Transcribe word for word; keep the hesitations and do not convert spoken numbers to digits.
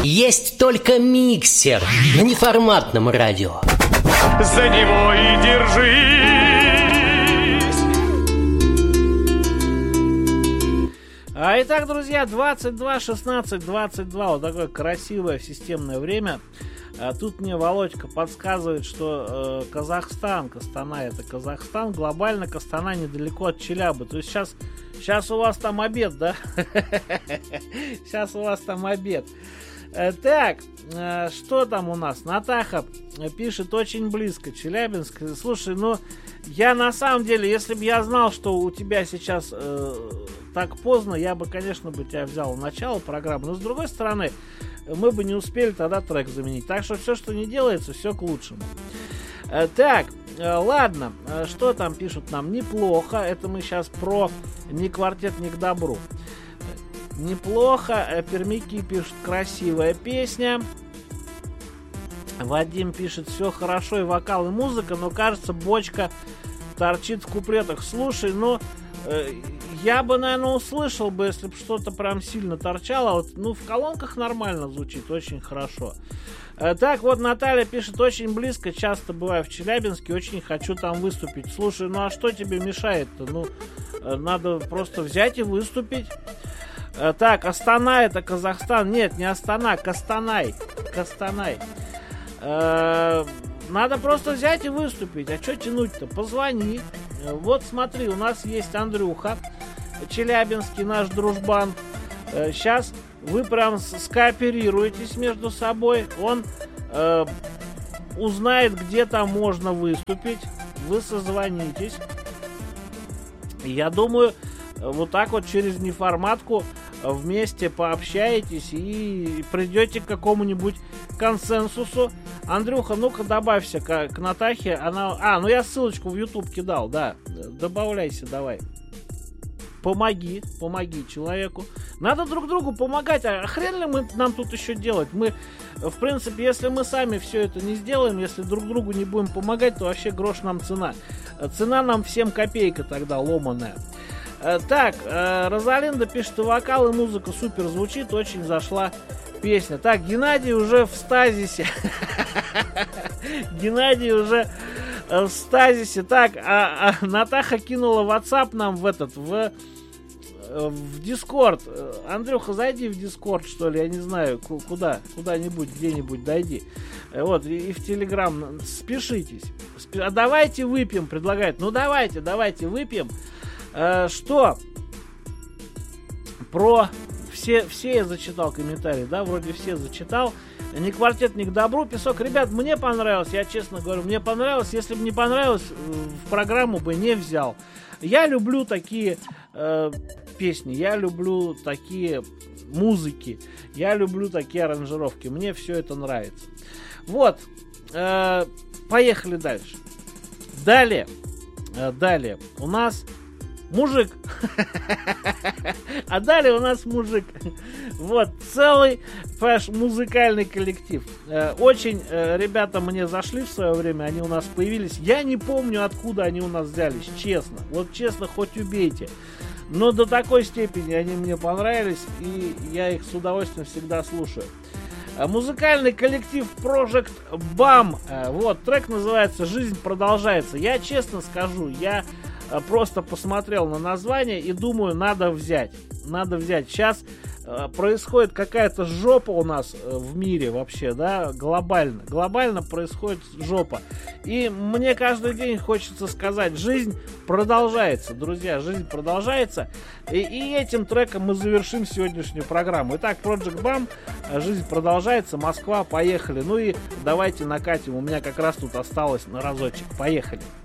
Есть только миксер на неформатном радио. За него и держись. А итак, друзья, двадцать два шестнадцать двадцать два. Вот такое красивое системное время. А тут мне Володька подсказывает, что э, Казахстан, Кастана это Казахстан, глобально Кастана недалеко от Челябы. То есть сейчас, сейчас у вас там обед, да? Сейчас у вас там обед. Э, так, э, что там у нас? Натаха пишет, очень близко, Челябинск. Слушай, ну, я на самом деле, если бы я знал, что у тебя сейчас э, так поздно, я бы, конечно, бы тебя взял в начало программы. Но, с другой стороны, мы бы не успели тогда трек заменить. Так что все, что не делается, все к лучшему. Э, так, э, ладно, э, что там пишут нам? Неплохо. Это мы сейчас про «Ни квартет, ни к добру». Неплохо. Э, пермяки пишут, красивая песня. Вадим пишет, все хорошо, и вокал, и музыка, но, кажется, бочка торчит в куплетах. Слушай, ну, э, я бы, наверное, услышал бы, если бы что-то прям сильно торчало. Вот, ну, в колонках нормально звучит, очень хорошо. Э, так, вот Наталья пишет, очень близко, часто бываю в Челябинске, очень хочу там выступить. Слушай, ну, а что тебе мешает-то? Ну, э, надо просто взять и выступить. Э, так, Астана это Казахстан. Нет, не Астана, Костанай. Костанай. Э, надо просто взять и выступить. А что тянуть-то? Позвони. Вот смотри, у нас есть Андрюха, челябинский наш дружбан. Сейчас вы прям скооперируетесь между собой. Он э, узнает, где там можно выступить. Вы созвонитесь. Я думаю, вот так вот через неформатку вместе пообщаетесь и придете к какому-нибудь консенсусу. Андрюха, ну-ка добавься к, к Натахе. Она... А, ну я ссылочку в YouTube кидал, да. Добавляйся, давай. Помоги, помоги человеку. Надо друг другу помогать. А хрен ли мы, нам тут еще делать? Мы, в принципе, если мы сами все это не сделаем, если друг другу не будем помогать, то вообще грош нам цена. Цена нам всем копейка тогда ломаная. Так, Розалинда пишет, и вокал, и музыка супер звучит, очень зашла песня. Так, Геннадий уже в стазисе. Геннадий уже в стазисе. Так, а, а Натаха кинула WhatsApp нам в этот, в, в Discord. Андрюха, зайди в Discord, что ли, я не знаю, куда, куда-нибудь, где-нибудь дойди. Вот, и, и в Telegram. Спешитесь. А давайте выпьем, предлагает. Ну, давайте, давайте выпьем. Э, что? Про... Все, все я зачитал комментарии, да, вроде все зачитал. Ни квартет, ни к добру. Песок, ребят, мне понравилось, я честно говорю, мне понравилось. Если бы не понравилось, в программу бы не взял. Я люблю такие э, песни, я люблю такие музыки, я люблю такие аранжировки. Мне все это нравится. Вот, э, поехали дальше. Далее, э, далее у нас мужик. А далее у нас мужик. Вот, целый, понимаешь, музыкальный коллектив. Э, очень э, ребята мне зашли в свое время, они у нас появились. Я не помню, откуда они у нас взялись, честно. Вот честно, хоть убейте. Но до такой степени они мне понравились, и я их с удовольствием всегда слушаю. Э, музыкальный коллектив Project бам. Э, вот, трек называется «Жизнь продолжается». Я честно скажу, я просто посмотрел на название и думаю, надо взять. Надо взять. Сейчас э, происходит какая-то жопа у нас э, в мире вообще, да, глобально. Глобально происходит жопа. И мне каждый день хочется сказать, жизнь продолжается, друзья, жизнь продолжается. И, и этим треком мы завершим сегодняшнюю программу. Итак, Project бам, жизнь продолжается, Москва, поехали. Ну и давайте накатим. У меня как раз тут осталось на разочек. Поехали.